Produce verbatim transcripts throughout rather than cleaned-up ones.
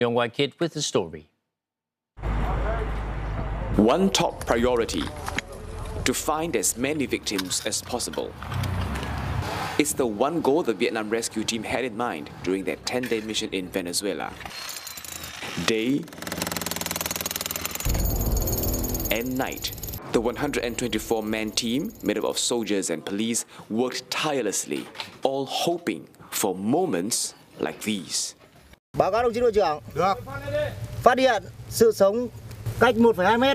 Young White Kid with the story. One top priority: to find as many victims as possible. It's the one goal the Vietnam rescue team had in mind during their ten-day mission in Venezuela. Day and night, the one hundred twenty-four man team, made up of soldiers and police, worked tirelessly, all hoping for moments like these. Báo cáo đồng chí đội trưởng. Được. Phát hiện sự sống cách một phẩy hai mét.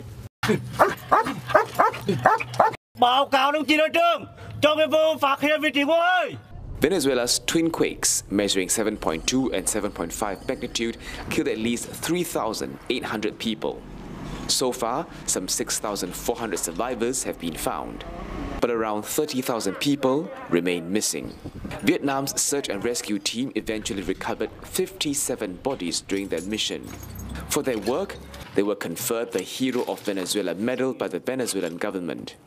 Báo cáo đồng chí đội trưởng. Cho nghiệp vụ phát hiện vị trí của ơi. Venezuela's twin quakes, measuring seven point two and seven point five magnitude, killed at least three thousand eight hundred people. So far, some six thousand four hundred survivors have been found, but around thirty thousand people remain missing. Vietnam's search and rescue team eventually recovered fifty-seven bodies during their mission. For their work, they were conferred the Hero of Venezuela medal by the Venezuelan government.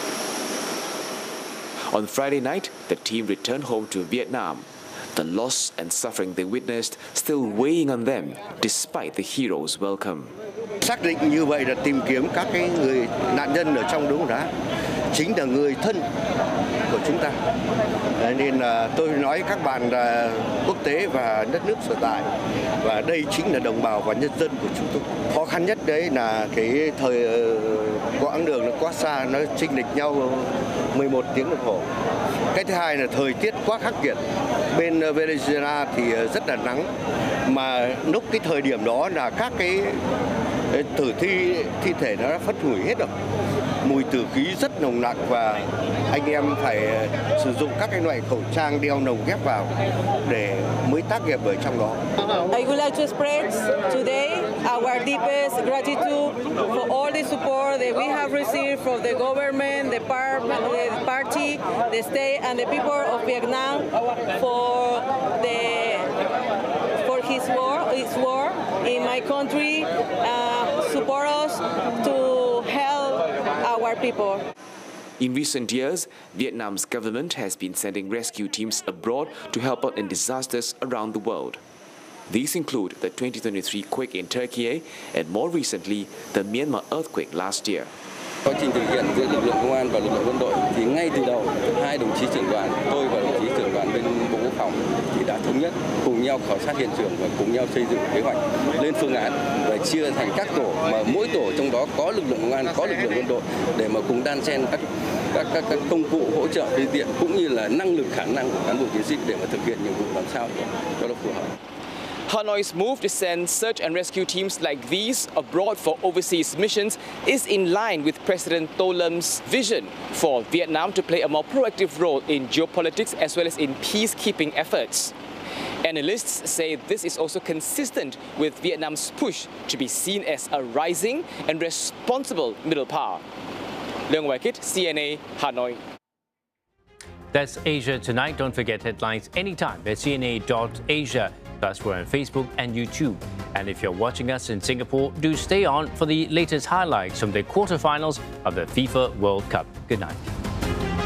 On Friday night, the team returned home to Vietnam. The loss and suffering they witnessed still weighing on them despite the hero's welcome. Xác định như vậy là tìm kiếm các cái người nạn nhân ở trong đống đá chính là người thân của chúng ta. Nên là tôi nói các bạn là quốc tế và đất nước sở tại, và đây chính là đồng bào và nhân dân của chúng tôi. Khó khăn nhất đấy là cái thời quãng đường nó quá xa, nó chênh lệch nhau mười một tiếng đồng hồ. Cái thứ hai là thời tiết quá khắc nghiệt. Bên Venezuela thì rất là nắng, mà lúc cái thời điểm đó là các cái tử thi thi thể nó đã phất hủi hết rồi, mùi tử khí rất nồng nặc, và anh em phải sử dụng các cái loại khẩu trang đeo nồng ghép vào để mới tác nghiệp ở trong đó. I would like to express today our deepest gratitude for all the support that we have received from the government, the party, the state, and the people of Vietnam for the for his war, his war in my country. Uh, support us to help our people. In recent years, Vietnam's government has been sending rescue teams abroad to help out in disasters around the world. These include the twenty twenty-three quake in Turkey and more recently, the Myanmar earthquake last year. Quá trình thực hiện giữa lực lượng công an và lực lượng quân đội thì ngay từ đầu, hai đồng chí trưởng đoàn, tôi và đồng chí trưởng đoàn bên Bộ Quốc phòng thì đã thống nhất cùng nhau khảo sát hiện trường và cùng nhau xây dựng kế hoạch, lên phương án và chia thành các tổ, mà mỗi tổ trong đó có lực lượng công an, có lực lượng quân đội để mà cùng đan xen các các các, các công cụ hỗ trợ phương tiện cũng như là năng lực khả năng của cán bộ chiến sĩ để mà thực hiện nhiệm vụ làm sao cho nó phù hợp. Hanoi's move to send search and rescue teams like these abroad for overseas missions is in line with President Tô Lâm,'s vision for Vietnam to play a more proactive role in geopolitics as well as in peacekeeping efforts. Analysts say this is also consistent with Vietnam's push to be seen as a rising and responsible middle power. Leung Wai Kit, C N A, Hanoi. That's Asia Tonight. Don't forget headlines anytime at C N A dot asia. Plus, we're on Facebook and YouTube. And if you're watching us in Singapore, do stay on for the latest highlights from the quarterfinals of the FIFA World Cup. Good night.